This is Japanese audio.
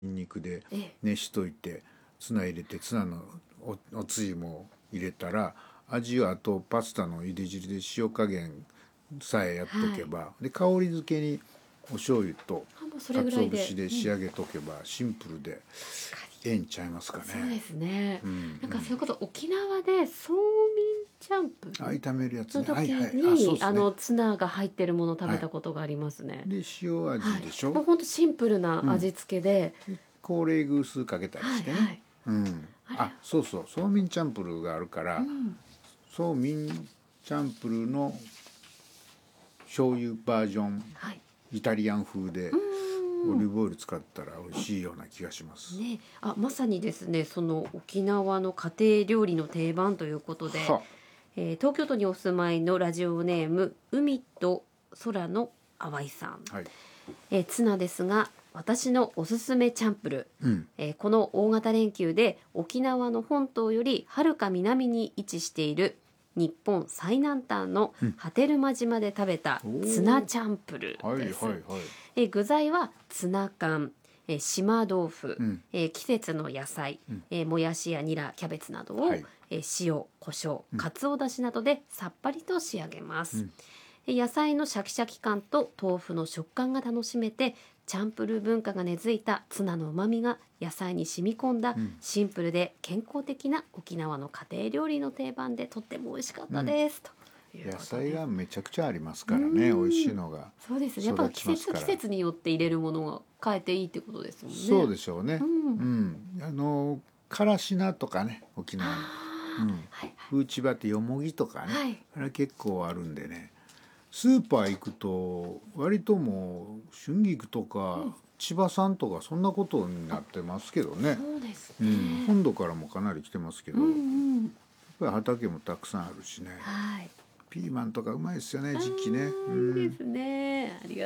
ニンニクでええ、 熱しといてツナ入れてツナのおつゆも入れたら味はあとパスタの茹で汁で塩加減さえやっとはい。 けばで香り付けにお醤油とあ、もうそれぐらいで、 鰹節で仕上げとけばシンプルで確かええんちゃいますかに。そうでね。 すね。 うんなんかそれこそ沖縄でそうみんチャンプル炒めるやつのね、はいは時い、あ、そうにですね。 ツナが入ってるものを食べたはいことがありますね。 で塩はい。 味でしょ。 もうほんとシンプルなうん味付けで、 高麗グースかけたりしてね。 はいはい。あれ、 あ、そうそう、そうみんチャンプルーがあるからうん。 そうみんチャンプルーの醤油バージョンはい。 イタリアン風でうオリーん。 ーブオイル使ったら美味しいような気がします。 ね、あ、まさにですね、その沖縄の家庭料理の定番ということで、 は、 東京都にお住まいのラジオネーム海と空の淡いさん、 はい。 ツナですが私のおすすめチャンプル、 うん。 この大型連休で沖縄の本島よりはるか南に位置している日本最南端の波照間島で食べたツナチャンプルはいはいです。 はい。 具材はツナ缶、島豆腐、 うん季節の野菜、もやしやニラキャベツなどを、 はい塩コショウかつおだしなどでさっぱりと仕上げます。野菜のシャキシャキ感と豆腐の食感が楽しめてチャンプルー文化が根付いたツナのうまみが野菜に染み込んだシンプルで健康的な沖縄の家庭料理の定番でとっても美味しかったです、という野ことで。 菜がめちゃくちゃありますからね、美味しいのがそうですね、やっぱ育ちますから。 季節によって入れるものが変えていいってことですもんね。 そうでしょうね。 うんからし菜とかね、沖縄のはいフーチバってよもぎとかね、 はいあれ結構あるんでね、スーパー行くと割ともう春菊とか千葉産とかそんなことになってますけどね。 そうですうん、 ね。 本土からもかなり来てますけど、 うんやっうん。 ぱり畑もたくさんあるしね。 はい。 ピーマンとかうまいですよね、時期ね。 いいですね。ありが